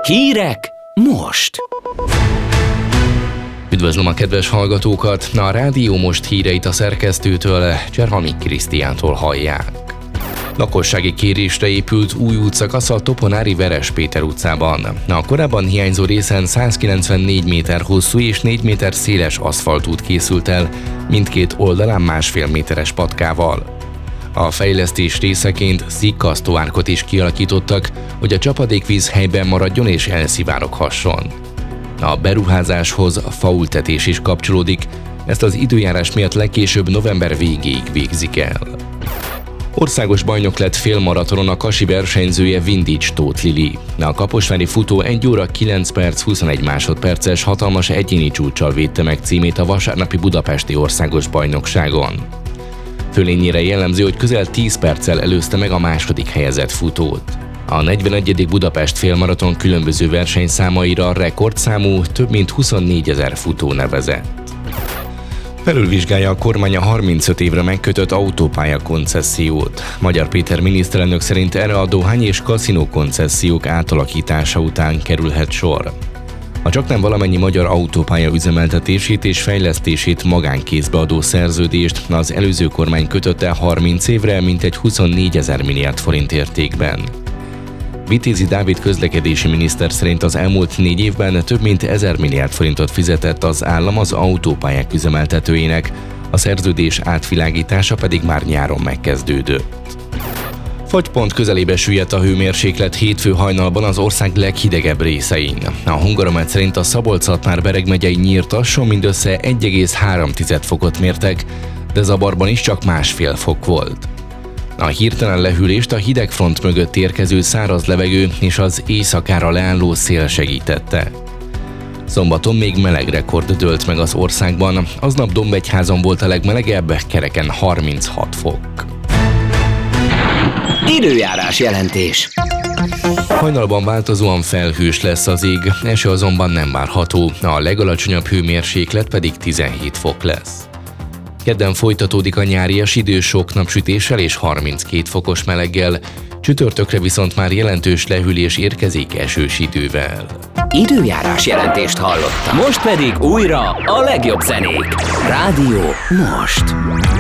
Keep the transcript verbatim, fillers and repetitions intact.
Hírek most! Üdvözlöm a kedves hallgatókat! A Rádió Most híreit a szerkesztőtől, Cserhalmi Krisztiántól hallják. Lakossági kérésre épült új útszakasz a Toponári Veres Péter utcában. A korábban hiányzó részen százkilencvennégy méter hosszú és négy méter széles aszfaltút készült el, mindkét oldalán másfél méteres patkával. A fejlesztés részeként szikasztóárkot is kialakítottak, hogy a csapadékvíz helyben maradjon és elszivároghasson. A beruházáshoz faültetés is kapcsolódik, ezt az időjárás miatt legkésőbb november végéig végzik el. Országos bajnok lett félmaratonon a kasi versenyzője Vindics Tóth Lili. A kaposvári futó egy óra kilenc perc huszonegy másodperces hatalmas egyéni csúccsal védte meg címét a vasárnapi budapesti országos bajnokságon. Fölényére jellemző, hogy közel tíz perccel előzte meg a második helyezett futót. A negyvenegyedik Budapest félmaraton különböző versenyszámaira rekordszámú több mint huszonnégyezer futó nevezett. Felülvizsgálja a kormány a harmincöt évre megkötött autópálya koncessziót. Magyar Péter miniszterelnök szerint erre a dohány és kaszinó koncesziók átalakítása után kerülhet sor. A csaknem valamennyi magyar autópálya üzemeltetését és fejlesztését magánkézbe adó szerződést az előző kormány kötötte harminc évre, mintegy huszonnégyezer milliárd forint értékben. Vitézi Dávid közlekedési miniszter szerint az elmúlt négy évben több mint ezer milliárd forintot fizetett az állam az autópályák üzemeltetőinek, a szerződés átvilágítása pedig már nyáron megkezdődött. Fagypont közelébe süllyedt a hőmérséklet hétfő hajnalban az ország leghidegebb részein. A Hungaromet szerint a Szabolcs-Szatmár-Bereg megyei Nyírtasson mindössze egy egész három fokot mértek, de Zabarban is csak másfél fok volt. A hirtelen lehűlést a hidegfront mögött érkező száraz levegő és az éjszakára leálló szél segítette. Szombaton még meleg rekord dőlt meg az országban, aznap Dombegyházon volt a legmelegebb, kereken harminchat fok. Időjárás jelentés. Hajnalban változóan felhős lesz az ég, eső azonban nem várható, a legalacsonyabb hőmérséklet pedig tizenhét fok lesz. Kedden folytatódik a nyárias idő sok napsütéssel és harminckét fokos meleggel, csütörtökre viszont már jelentős lehűlés érkezik esős idővel. Időjárás jelentést hallottam. Most pedig újra a legjobb zenék. Rádió Most.